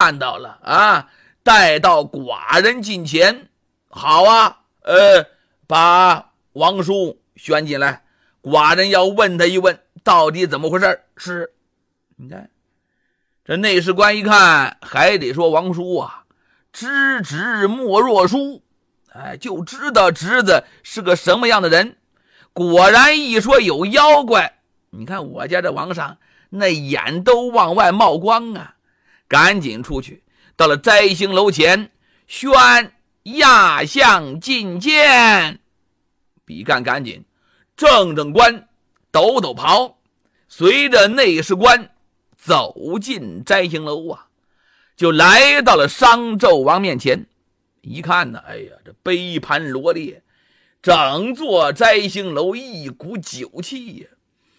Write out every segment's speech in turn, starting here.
看到了啊，带到寡人近前。好啊，把王叔选进来，寡人要问他一问，到底怎么回事。是，你看这内侍官一看，还得说王叔啊，知子莫若叔，就知道侄子是个什么样的人。果然一说有妖怪，你看我家这王上那眼都往外冒光啊，赶紧出去，到了摘星楼前，宣亚相觐见。比干赶紧正官，抖抖袍，随着内侍官走进摘星楼啊，就来到了商纣王面前。一看呢，哎呀，这杯盘罗列，整座摘星楼一股酒气呀。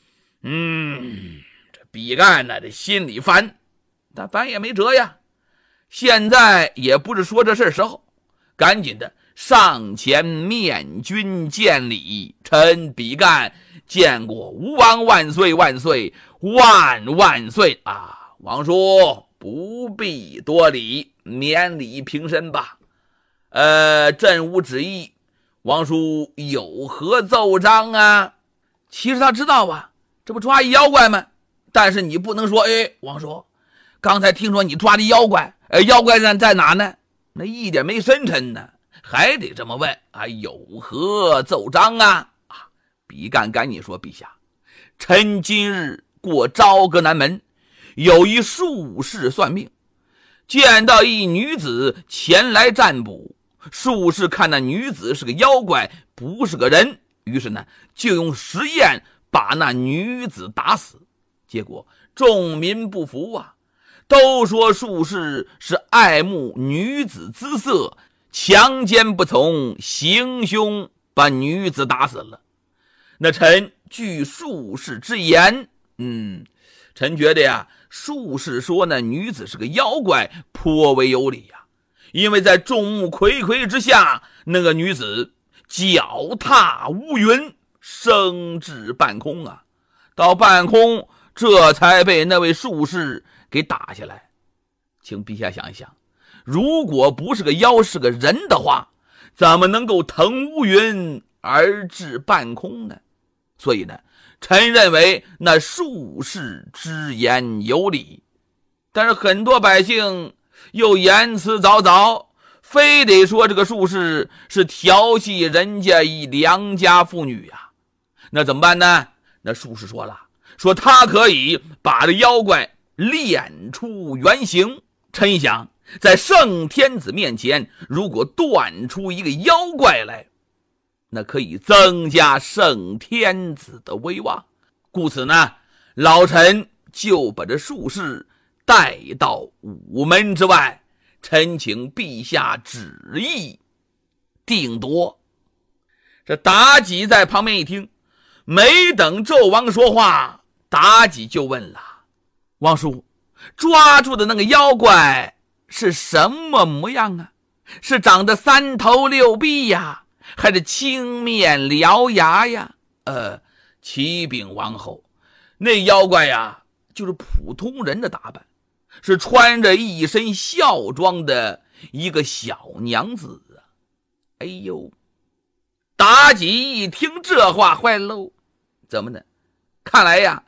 这比干呢，这心里烦，但烦也没辙呀。现在也不是说这事时候，赶紧的上前面君见礼。臣比干见过吴王万岁万岁万万岁啊！王叔不必多礼，免礼平身吧。朕无旨意，王叔有何奏章啊？其实他知道啊，这不抓一妖怪吗？但是你不能说，王叔，刚才听说你抓的妖怪，妖怪在哪呢？那一点没深沉呢，还得这么问啊，有何奏章啊？比干赶紧说，陛下，臣今日过朝歌南门，有一术士算命，见到一女子前来占卜。术士看那女子是个妖怪，不是个人，于是呢就用石砚把那女子打死。结果众民不服啊，都说术士是爱慕女子姿色，强奸不从，行凶把女子打死了。那臣据术士之言，臣觉得呀，术士说那女子是个妖怪颇为有理呀。因为在众目睽睽之下，那个女子脚踏乌云，升至半空啊，到半空这才被那位术士给打下来。请陛下想一想，如果不是个妖是个人的话，怎么能够腾乌云而至半空呢？所以呢，臣认为那术士之言有理。但是很多百姓又言辞凿凿，非得说这个术士是调戏人家一良家妇女呀。那怎么办呢？那术士说了，说他可以把这妖怪练出原形。臣一想，在圣天子面前，如果断出一个妖怪来，那可以增加圣天子的威望。故此呢，老臣就把这术士带到午门之外，臣请陛下旨意定夺。这妲己在旁边一听，没等纣王说话，妲己就问了，王叔，抓住的那个妖怪是什么模样啊？是长得三头六臂呀，还是青面獠牙呀？启禀王后，那妖怪呀，就是普通人的打扮，是穿着一身孝装的一个小娘子啊。哎呦，妲己一听这话坏喽，怎么呢？看来呀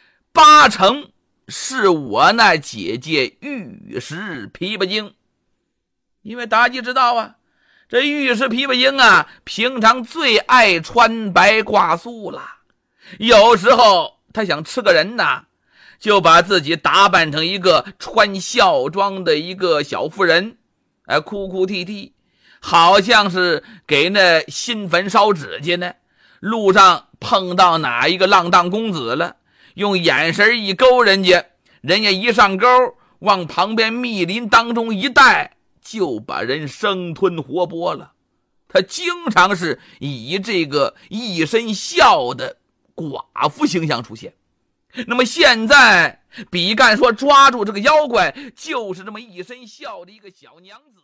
，8成是我那姐姐玉石琵琶精。因为妲己知道啊，这玉石琵琶精啊，平常最爱穿白挂素了。有时候她想吃个人呐，就把自己打扮成一个穿孝装的一个小妇人，哭哭啼啼，好像是给那新坟烧纸去呢。路上碰到哪一个浪荡公子了，用眼神一勾人家，人家一上钩，往旁边密林当中一带，就把人生吞活剥了。他经常是以这个一身孝的寡妇形象出现。那么现在比干说抓住这个妖怪，就是这么一身孝的一个小娘子。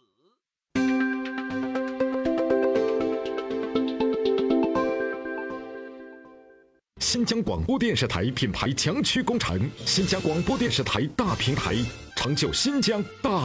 新疆广播电视台品牌强区工程，新疆广播电视台大平台，成就新疆大